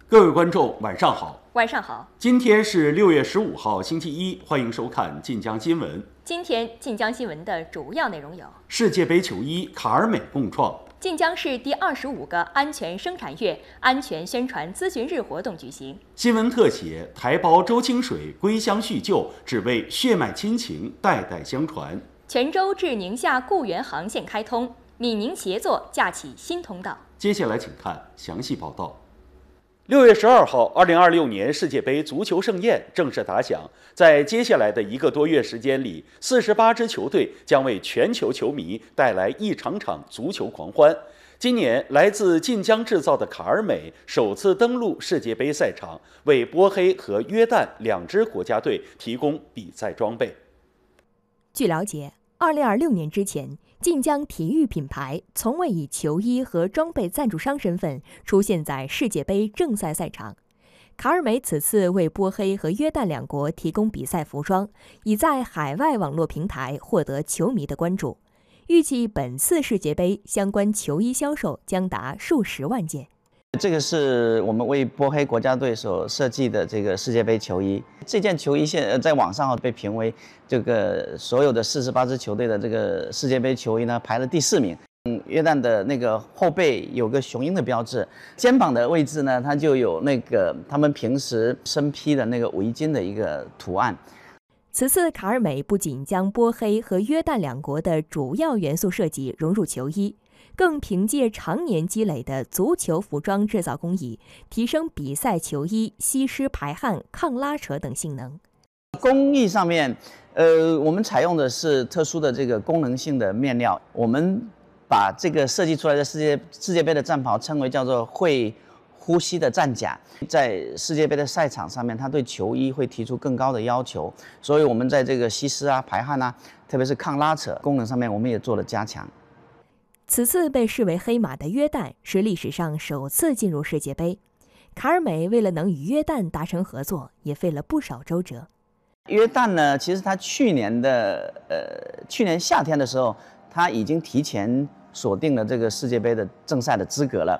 各位观众，晚上好。 晚上好。 今天是6月15号，星期一，欢迎收看晋江新闻。 今天晋江新闻的主要内容有： 世界杯球衣卡尔美共创， 晋江市第25个安全生产月安全宣传咨询日活动举行； 新闻特写台胞周清水归乡叙旧，只为血脉亲情代代相传； 泉州至宁夏固原航线开通，闽宁协作架起新通道。 接下来请看详细报道。6月12号，2026年世界杯足球盛宴正式打响。在接下来的1个多月时间里，48支球队将为全球球迷带来一场场足球狂欢。今年，来自晋江制造的卡尔美首次登陆世界杯赛场，为波黑和约旦2支国家队提供比赛装备。 据了解，2026年之前，晋江体育品牌从未以球衣和装备赞助商身份出现在世界杯正赛赛场。卡尔美此次为波黑和约旦2国提供比赛服装，已在海外网络平台获得球迷的关注。预计本次世界杯相关球衣销售将达数十万件。 这个是我们为波黑国家队所设计的这个世界杯球衣。这件球衣在网上被评为这个所有的48支球队的这个世界杯球衣呢排了第4名。约旦的那个后背有个雄鹰的标志，肩膀的位置呢它就有那个他们平时身披的那个围巾的一个图案。 此次卡尔美不仅将波黑和约旦2国的主要元素设计融入球衣，更凭借常年积累的足球服装制造工艺，提升比赛球衣吸湿排汗、抗拉扯等性能。 工艺上面，我们采用的是特殊的这个功能性的面料。我们把这个设计出来的世界杯的战袍称为叫做会呼吸的战甲。在世界杯的赛场上面，它对球衣会提出更高的要求，所以我们在这个吸湿啊、排汗啊，特别是抗拉扯功能上面，我们也做了加强。 此次被视为黑马的约旦是历史上首次进入世界杯，卡尔美为了能与约旦达成合作，也费了不少周折。 约旦呢，其实他去年夏天的时候，他已经提前锁定了这个世界杯的正赛的资格了。